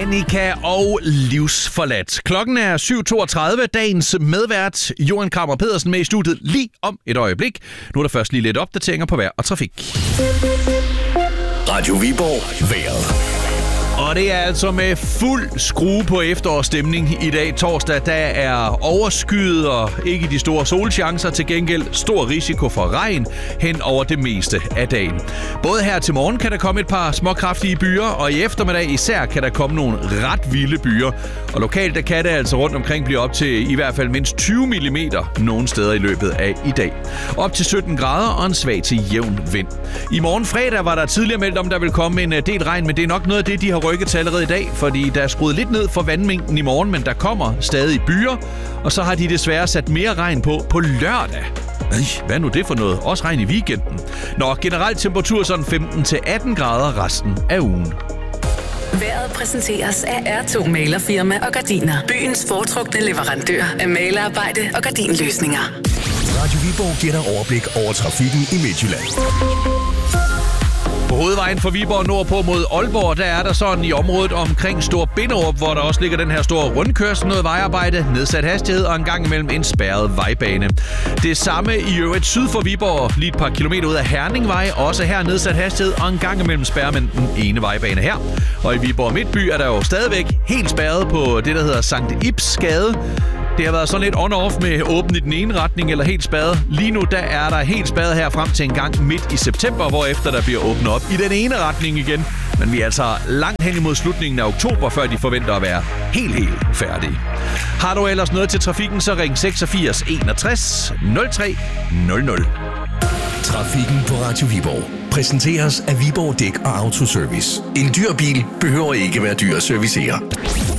Annika og Livsforladt. Klokken er 7.32. Dagens medvært, Johan Krammer Pedersen, med i studiet lige om et øjeblik. Nu er der først lige lidt opdateringer på vejr og trafik. Radio Viborg vejret. Og det er altså med fuld skrue på efterårsstemning i dag torsdag. Der er overskyet og ikke de store solchancer, til gengæld stor risiko for regn hen over det meste af dagen. Både her til morgen kan der komme et par småkraftige byer, og i eftermiddag især kan der komme nogle ret vilde byer. Og lokalt der kan det altså rundt omkring blive op til i hvert fald mindst 20 mm nogle steder i løbet af i dag. Op til 17 grader og en svag til jævn vind. I morgen fredag var der tidligere meldt om, der vil komme en del regn, men det er nok noget af det, de har rykket til allerede i dag, fordi der er skruet lidt ned for vandmængden i morgen, men der kommer stadig byer, og så har de desværre sat mere regn på lørdag. Hvad er nu det for noget? Også regn i weekenden. Nå, generelt temperatur sådan 15-18 grader resten af ugen. Vejret præsenteres af R2 Malerfirma og Gardiner. Byens foretrukne leverandør af malerarbejde og gardinløsninger. Radio Viborg giver dig overblik over trafikken i Midtjylland. På hovedvejen fra Viborg nordpå mod Aalborg, der er der sådan i området omkring Stor Binderup, hvor der også ligger den her store rundkørsel, noget vejarbejde, nedsat hastighed og en gang imellem en spærret vejbane. Det samme i øvrigt syd for Viborg, lige et par kilometer ud af Herningvej, også her nedsat hastighed og en gang imellem spærrer man den ene vejbane her. Og i Viborg Midtby er der jo stadigvæk helt spærret på det, der hedder Sankt Ibs Gade. Det har været sådan lidt on-off med åbent i den ene retning eller helt spærret. Lige nu der er der helt spærret her frem til en gang midt i september, hvorefter der bliver åbnet op i den ene retning igen. Men vi er altså langt hen imod slutningen af oktober, før de forventer at være helt færdige. Har du ellers noget til trafikken, så ring 86 61 03 00. Trafikken på Radio Viborg præsenteres af Viborg Dæk og Autoservice. En dyr bil behøver ikke være dyr at servicere.